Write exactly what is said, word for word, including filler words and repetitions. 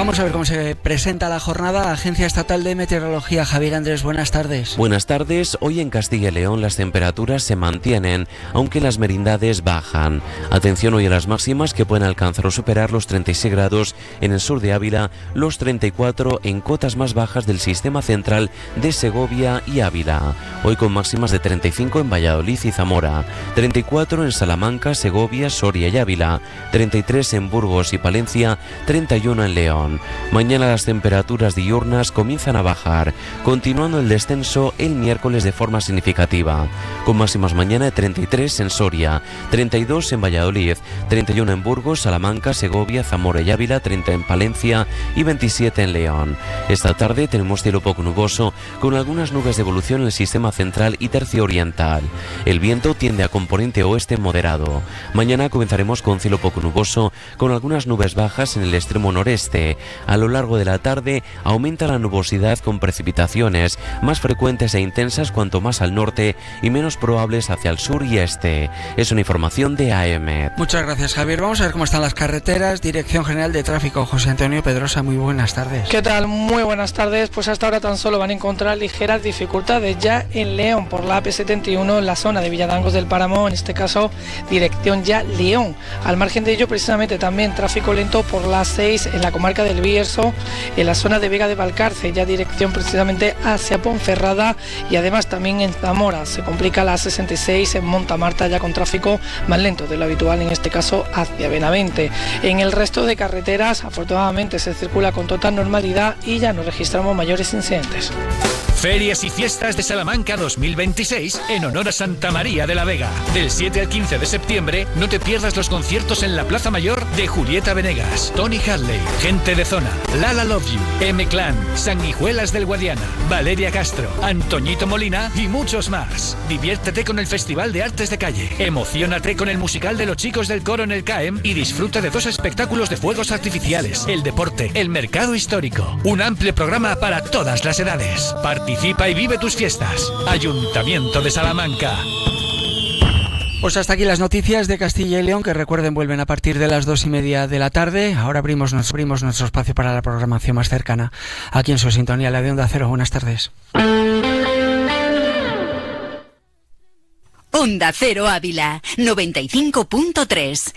Vamos a ver cómo se presenta la jornada. Agencia Estatal de Meteorología, Javier Andrés, buenas tardes. Buenas tardes. Hoy en Castilla y León las temperaturas se mantienen, aunque las merindades bajan. Atención hoy a las máximas, que pueden alcanzar o superar los treinta y seis grados en el sur de Ávila, los treinta y cuatro en cotas más bajas del sistema central de Segovia y Ávila. Hoy con máximas de treinta y cinco en Valladolid y Zamora, treinta y cuatro en Salamanca, Segovia, Soria y Ávila, treinta y tres en Burgos y Palencia, treinta y uno en León. Mañana las temperaturas diurnas comienzan a bajar, continuando el descenso el miércoles de forma significativa, con máximas mañana de treinta y tres en Soria, treinta y dos en Valladolid, treinta y uno en Burgos, Salamanca, Segovia, Zamora y Ávila, treinta en Palencia y veintisiete en León. Esta tarde tenemos cielo poco nuboso, con algunas nubes de evolución en el sistema central y tercio oriental. El viento tiende a componente oeste moderado. Mañana comenzaremos con cielo poco nuboso, con algunas nubes bajas en el extremo noreste. A lo largo de la tarde aumenta la nubosidad con precipitaciones más frecuentes e intensas cuanto más al norte y menos probables hacia el sur y este. Es una información de A M. Muchas gracias, Javier. Vamos a ver cómo están las carreteras. Dirección General de Tráfico, José Antonio Pedrosa, muy buenas tardes. ¿Qué tal? Muy buenas tardes. Pues hasta ahora tan solo van a encontrar ligeras dificultades ya en León por la A P setenta y uno en la zona de Villadangos del Páramo, en este caso dirección ya León. Al margen de ello, precisamente también tráfico lento por la A seis en la comarca del Bierzo, en la zona de Vega de Valcarce, ya dirección precisamente hacia Ponferrada, y además también en Zamora se complica la A sesenta y seis en Montamarta, ya con tráfico más lento de lo habitual, en este caso hacia Benavente. En el resto de carreteras afortunadamente se circula con total normalidad y ya no registramos mayores incidentes. Ferias y Fiestas de Salamanca dos mil veintiséis en honor a Santa María de la Vega. Del siete al quince de septiembre no te pierdas los conciertos en la Plaza Mayor de Julieta Venegas, Tony Hadley, Gente de Zona, Lala Love You, M-Clan, Sanguijuelas del Guadiana, Valeria Castro, Antoñito Molina y muchos más. Diviértete con el Festival de Artes de Calle, emociónate con el musical de los chicos del coro en el C A E M y disfruta de dos espectáculos de fuegos artificiales, el deporte, el mercado histórico. Un amplio programa para todas las edades. Participa y vive tus fiestas. Ayuntamiento de Salamanca. Pues hasta aquí las noticias de Castilla y León, que recuerden vuelven a partir de las dos y media de la tarde. Ahora abrimos, nos abrimos nuestro espacio para la programación más cercana. Aquí en su sintonía, la de Onda Cero. Buenas tardes. Onda Cero Ávila, noventa y cinco punto tres.